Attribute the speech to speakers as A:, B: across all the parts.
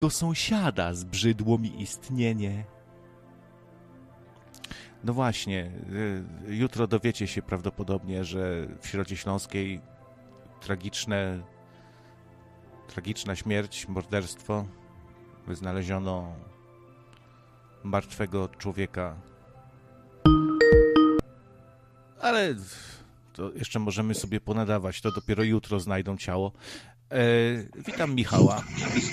A: sąsiada zbrzydło mi istnienie. No właśnie, jutro dowiecie się prawdopodobnie, że w Środzie Śląskiej tragiczna śmierć, morderstwo. Znaleziono martwego człowieka. Ale to jeszcze możemy sobie ponadawać, to dopiero jutro znajdą ciało. Witam Michała.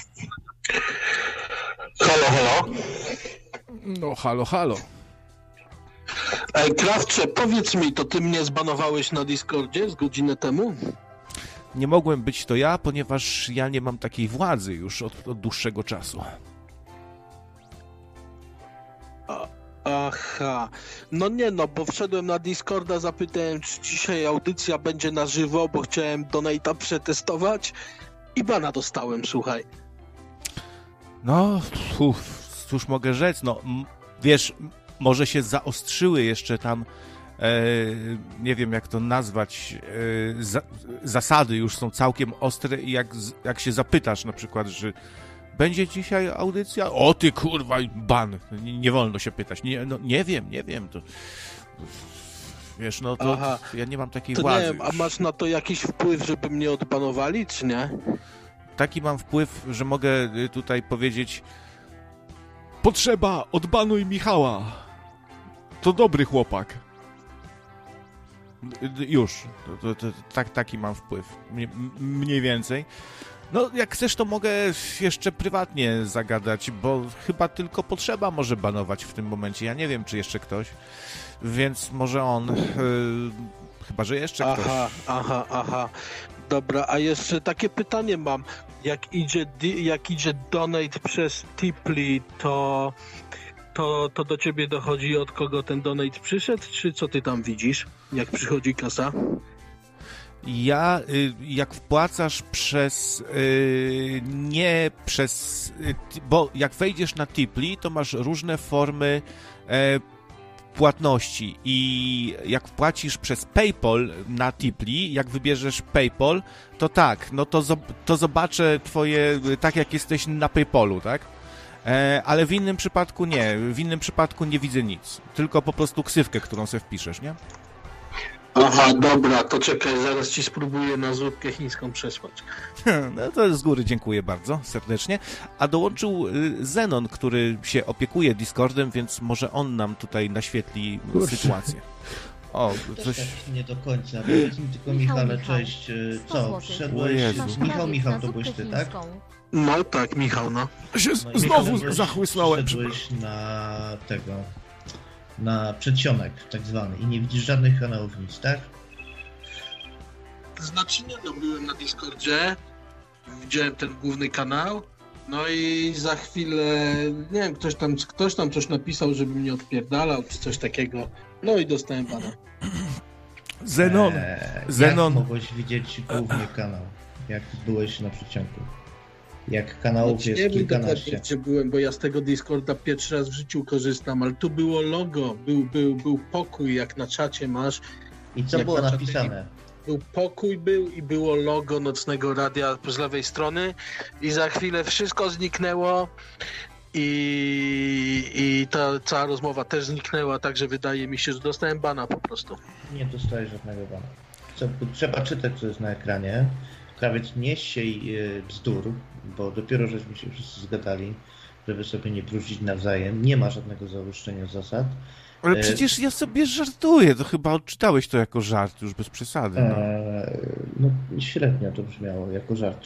B: Halo, halo.
A: No, halo, halo.
B: Ej, Krawcze, powiedz mi, to ty mnie zbanowałeś na Discordzie z godzinę temu?
A: Nie mogłem być to ja, ponieważ ja nie mam takiej władzy już od dłuższego czasu.
B: Aha. No nie no, bo wszedłem na Discorda, zapytałem, czy dzisiaj audycja będzie na żywo, bo chciałem donate'a przetestować i bana dostałem, słuchaj.
A: No, cóż mogę rzec, no, wiesz, może się zaostrzyły jeszcze tam, nie wiem jak to nazwać, zasady już są całkiem ostre i jak się zapytasz na przykład, że będzie dzisiaj audycja? O ty kurwa, ban, nie wolno się pytać, nie wiem, to... Wiesz, no to
B: Aha.
A: Ja nie mam takiej
B: To
A: władzy.
B: nie wiem, a masz na to jakiś wpływ, żeby mnie odbanowali, czy nie?
A: Taki mam wpływ, że mogę tutaj powiedzieć: potrzeba, odbanuj Michała. To dobry chłopak. Już. Taki mam wpływ. Mniej więcej. No, jak chcesz, to mogę jeszcze prywatnie zagadać, bo chyba tylko potrzeba może banować w tym momencie. Ja nie wiem, czy jeszcze ktoś. Więc może on... chyba, że jeszcze ktoś.
B: Aha. Dobra, a jeszcze takie pytanie mam. Jak idzie donate przez Tipli, to do ciebie dochodzi, od kogo ten donate przyszedł, czy co ty tam widzisz, jak przychodzi kasa?
A: Jak wpłacasz bo jak wejdziesz na Tipli, to masz różne formy płatności i jak wpłacisz przez PayPal na Tipli, jak wybierzesz PayPal, to tak, no to zobaczę twoje, tak jak jesteś na PayPalu, tak? Ale w innym przypadku nie, nie widzę nic, tylko po prostu ksywkę, którą sobie wpiszesz, nie?
B: Aha, dobra, to czekaj, zaraz ci spróbuję na zupkę chińską przesłać.
A: No to z góry dziękuję bardzo serdecznie. A dołączył Zenon, który się opiekuje Discordem, więc może on nam tutaj naświetli sytuację. O, coś...
C: Tak nie do końca. Powiedz mi tylko, Michale, cześć. Co, przyszedłeś? Michał, to byłeś ty, tak?
B: No tak, Michał, no.
C: No
A: znowu zachłysnąłem.
C: Przyszedłeś na przedsionek tak zwany i nie widzisz żadnych kanałów, nic, tak?
B: Znaczy nie, no byłem na Discordzie, widziałem ten główny kanał, no i za chwilę, nie wiem, ktoś tam coś napisał, żeby mnie odpierdalał, czy coś takiego, no i dostałem bana.
A: Zenon.
C: Jak mogłeś widzieć główny kanał, jak byłeś na przedsionku? Jak kanałów jest
B: nie wiem
C: kilkanaście.
B: dokładnie, gdzie byłem, bo ja z tego Discorda pierwszy raz w życiu korzystam, ale tu było logo, był pokój, jak na czacie masz.
C: I co było napisane?
B: Był pokój i było logo Nocnego Radia z lewej strony i za chwilę wszystko zniknęło i ta cała rozmowa też zniknęła, także wydaje mi się, że dostałem bana po prostu.
C: Nie dostajesz żadnego bana. Trzeba czytać, co jest na ekranie. Krawiec, nie siej bzdur, bo dopiero żeśmy się wszyscy zgadali, żeby sobie nie bruździć nawzajem. Nie ma żadnego zaostrzenia zasad.
A: Ale przecież ja sobie żartuję, to chyba odczytałeś to jako żart, już bez przesady.
C: No średnio to brzmiało jako żart.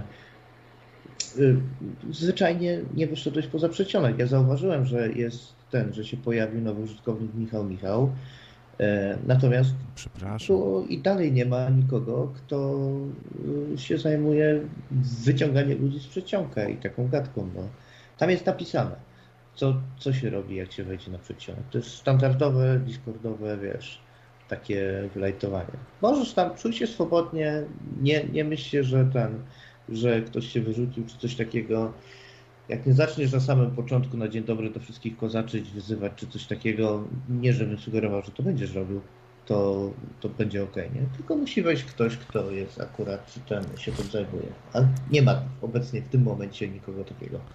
C: Zwyczajnie nie wyszedłeś poza przedsionek. Ja zauważyłem, że że się pojawił nowy użytkownik Michał. Natomiast tu i dalej nie ma nikogo, kto się zajmuje wyciąganiem ludzi z przedsionka i taką gadką. No. Tam jest napisane, co się robi, jak się wejdzie na przedsionek. To jest standardowe, discordowe, wiesz, takie wylajtowanie. Możesz tam, czuj się swobodnie, nie myślcie, że ktoś się wyrzucił, czy coś takiego. Jak nie zaczniesz na samym początku na dzień dobry do wszystkich kozaczyć, wyzywać, czy coś takiego, nie żebym sugerował, że to będziesz robił, to będzie ok, nie? Tylko musi wejść ktoś, kto jest akurat ten, się tym zajmuje. A nie ma obecnie w tym momencie nikogo takiego.